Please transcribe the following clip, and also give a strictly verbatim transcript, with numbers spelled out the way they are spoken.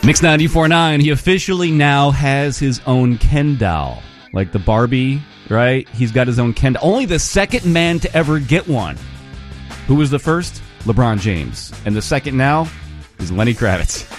Mix ninety-four point nine, he officially now has his own Ken doll. Like the Barbie, right? He's got his own Ken doll. Only the second man to ever get one. Who was the first? LeBron James. And the second now is Lenny Kravitz.